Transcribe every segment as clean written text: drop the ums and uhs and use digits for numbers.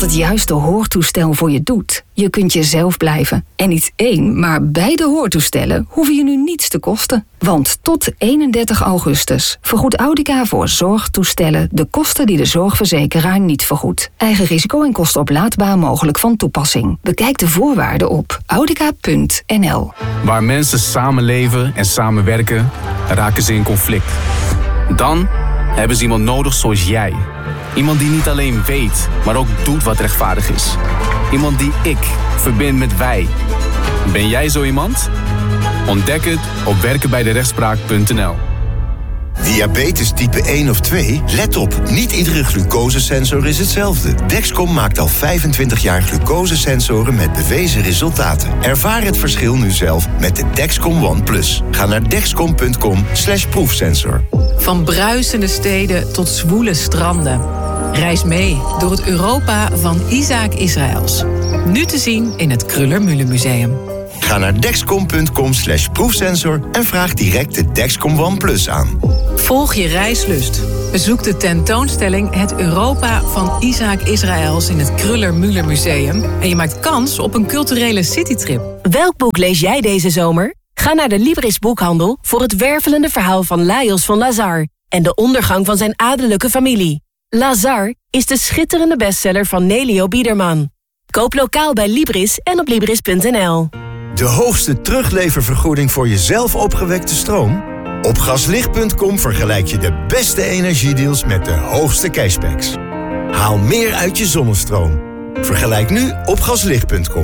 wat het juiste hoortoestel voor je doet. Je kunt jezelf blijven. En niet 1, maar beide hoortoestellen hoeven je nu niets te kosten. Want tot 31 augustus vergoedt Audica voor zorgtoestellen de kosten die de zorgverzekeraar niet vergoedt. Eigen risico en kostenoplaadbaar mogelijk van toepassing. Bekijk de voorwaarden op audica.nl. Waar mensen samenleven en samenwerken, raken ze in conflict. Dan hebben ze iemand nodig zoals jij. Iemand die niet alleen weet, maar ook doet wat rechtvaardig is. Iemand die ik verbind met wij. Ben jij zo iemand? Ontdek het op werkenbijderechtspraak.nl. Diabetes type 1 of 2? Let op, niet iedere glucosesensor is hetzelfde. Dexcom maakt al 25 jaar glucosesensoren met bewezen resultaten. Ervaar het verschil nu zelf met de Dexcom One Plus. Ga naar dexcom.com/proefsensor. Van bruisende steden tot zwoele stranden. Reis mee door het Europa van Isaac Israëls. Nu te zien in het Kruller-Müller Museum. Ga naar dexcom.com/proefsensor en vraag direct de Dexcom One Plus aan. Volg je reislust. Bezoek de tentoonstelling Het Europa van Isaac Israëls in het Kruller-Müller Museum. En je maakt kans op een culturele citytrip. Welk boek lees jij deze zomer? Ga naar de Libris boekhandel voor het wervelende verhaal van Lajos van Lazar en de ondergang van zijn adellijke familie. Lazar is de schitterende bestseller van Nelio Biederman. Koop lokaal bij Libris en op Libris.nl. De hoogste terugleververgoeding voor jezelf opgewekte stroom? Op gaslicht.com vergelijk je de beste energiedeals met de hoogste cashbacks. Haal meer uit je zonnestroom. Vergelijk nu op gaslicht.com.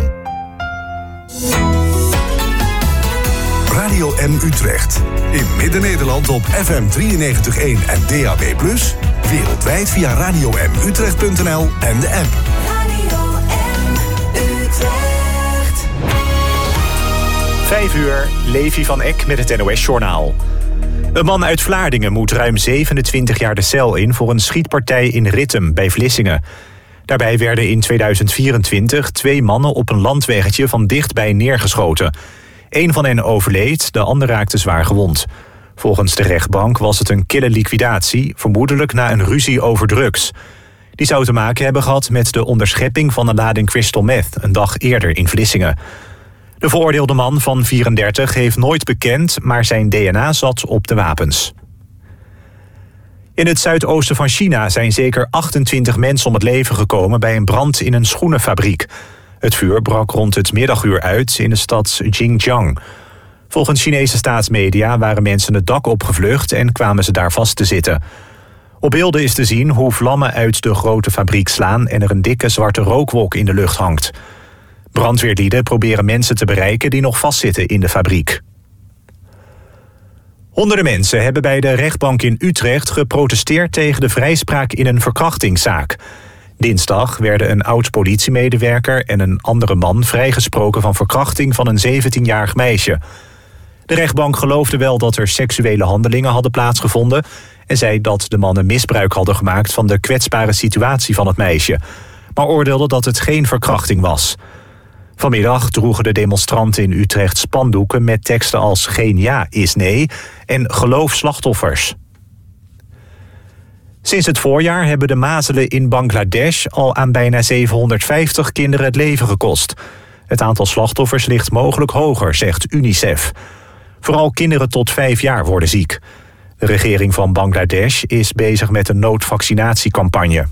Radio M Utrecht. In Midden-Nederland op FM 93.1 en DAB+. Wereldwijd via radiomutrecht.nl en de app. Radio M Utrecht. 5 uur, Levi van Eck met het NOS-journaal. Een man uit Vlaardingen moet ruim 27 jaar de cel in voor een schietpartij in Rittem bij Vlissingen. Daarbij werden in 2024 2 mannen op een landweggetje van dichtbij neergeschoten. 1 van hen overleed, de ander raakte zwaar gewond. Volgens de rechtbank was het een kille liquidatie, vermoedelijk na een ruzie over drugs. Die zou te maken hebben gehad met de onderschepping van een lading crystal meth een dag eerder in Vlissingen. De veroordeelde man van 34 heeft nooit bekend, maar zijn DNA zat op de wapens. In het zuidoosten van China zijn zeker 28 mensen om het leven gekomen bij een brand in een schoenenfabriek. Het vuur brak rond het middaguur uit in de stad Xinjiang. Volgens Chinese staatsmedia waren mensen het dak opgevlucht en kwamen ze daar vast te zitten. Op beelden is te zien hoe vlammen uit de grote fabriek slaan en er een dikke zwarte rookwolk in de lucht hangt. Brandweerlieden proberen mensen te bereiken die nog vastzitten in de fabriek. Honderden mensen hebben bij de rechtbank in Utrecht geprotesteerd tegen de vrijspraak in een verkrachtingszaak. Dinsdag werden een oud-politiemedewerker en een andere man vrijgesproken van verkrachting van een 17-jarig meisje. De rechtbank geloofde wel dat er seksuele handelingen hadden plaatsgevonden en zei dat de mannen misbruik hadden gemaakt van de kwetsbare situatie van het meisje, maar oordeelde dat het geen verkrachting was. Vanmiddag droegen de demonstranten in Utrecht spandoeken met teksten als geen ja is nee en geloof slachtoffers. Sinds het voorjaar hebben de mazelen in Bangladesh al aan bijna 750 kinderen het leven gekost. Het aantal slachtoffers ligt mogelijk hoger, zegt UNICEF. Vooral kinderen tot 5 jaar worden ziek. De regering van Bangladesh is bezig met een noodvaccinatiecampagne.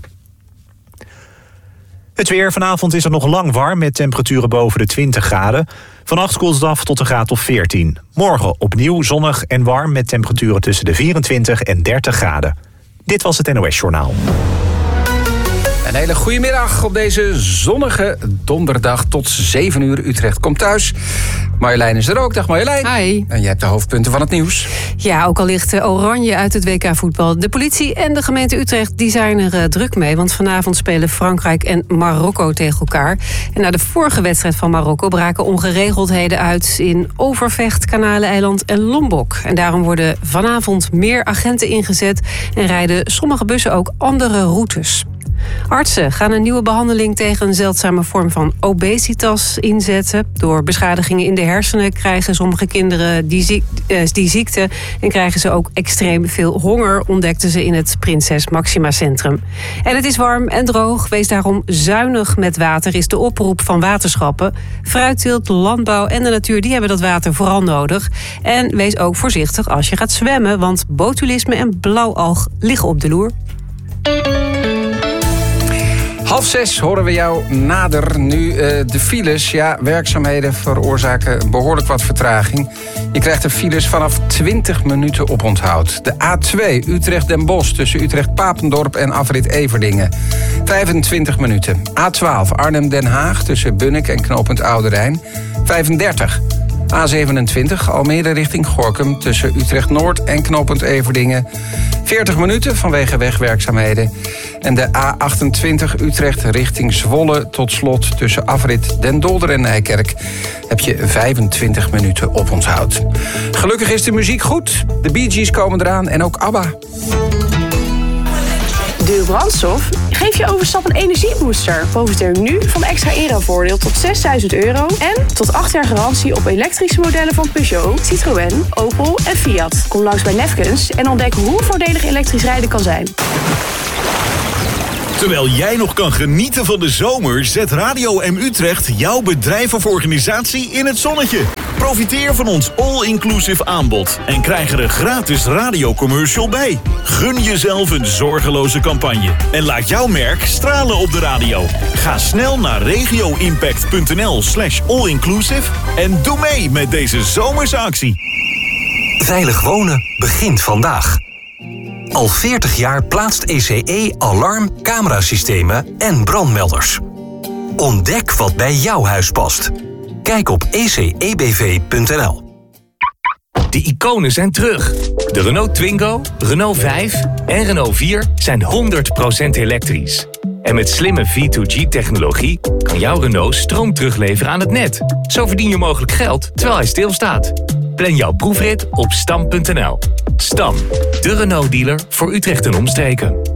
Het weer. Vanavond is het nog lang warm met temperaturen boven de 20 graden. Vannacht koelt het af tot een graad of 14. Morgen opnieuw zonnig en warm met temperaturen tussen de 24 en 30 graden. Dit was het NOS Journaal. Een hele goede middag op deze zonnige donderdag tot 7 uur. Utrecht komt thuis. Marjolein is er ook. Dag Marjolein. Hi. En jij hebt de hoofdpunten van het nieuws. Ja, ook al ligt Oranje uit het WK-voetbal. De politie en de gemeente Utrecht die zijn er druk mee. Want vanavond spelen Frankrijk en Marokko tegen elkaar. En na de vorige wedstrijd van Marokko braken ongeregeldheden uit in Overvecht, Kanaleneiland en Lombok. En daarom worden vanavond meer agenten ingezet en rijden sommige bussen ook andere routes. Artsen gaan een nieuwe behandeling tegen een zeldzame vorm van obesitas inzetten. Door beschadigingen in de hersenen krijgen sommige kinderen die ziekte en krijgen ze ook extreem veel honger, ontdekten ze in het Prinses Maxima Centrum. En het is warm en droog, wees daarom zuinig met water, is de oproep van waterschappen. Fruitteelt, landbouw en de natuur, die hebben dat water vooral nodig. En wees ook voorzichtig als je gaat zwemmen, want botulisme en blauwalg liggen op de loer. 5:30 horen we jou nader. Nu de files. Ja, werkzaamheden veroorzaken behoorlijk wat vertraging. Je krijgt de files vanaf 20 minuten op onthoud. De A2 Utrecht-Den Bosch tussen Utrecht-Papendorp en afrit Everdingen. 25 minuten. A12 Arnhem-Den Haag tussen Bunnik en knooppunt Oude Rijn. 35. A27 Almere richting Gorinchem tussen Utrecht-Noord en knooppunt Everdingen. 40 minuten vanwege wegwerkzaamheden. En de A28 Utrecht richting Zwolle tot slot tussen afrit Den Dolder en Nijkerk heb je 25 minuten op onthoud. Gelukkig is de muziek goed. De Bee Gees komen eraan en ook ABBA. Duur brandstof? Geef je overstap een energiebooster. Profiteer nu van extra inruilvoordeel tot €6.000 en tot 8 jaar garantie op elektrische modellen van Peugeot, Citroën, Opel en Fiat. Kom langs bij Nefkens en ontdek hoe voordelig elektrisch rijden kan zijn. Terwijl jij nog kan genieten van de zomer, zet Radio M Utrecht jouw bedrijf of organisatie in het zonnetje. Profiteer van ons all-inclusive aanbod en krijg er een gratis radiocommercial bij. Gun jezelf een zorgeloze campagne en laat jouw merk stralen op de radio. Ga snel naar regioimpact.nl/allinclusive en doe mee met deze zomerse actie. Veilig wonen begint vandaag. Al 40 jaar plaatst ECE alarm, camerasystemen en brandmelders. Ontdek wat bij jouw huis past. Kijk op ecebv.nl. De iconen zijn terug. De Renault Twingo, Renault 5 en Renault 4 zijn 100% elektrisch. En met slimme V2G-technologie kan jouw Renault stroom terugleveren aan het net. Zo verdien je mogelijk geld terwijl hij stilstaat. Plan jouw proefrit op stam.nl. Stam, de Renault-dealer voor Utrecht en omstreken.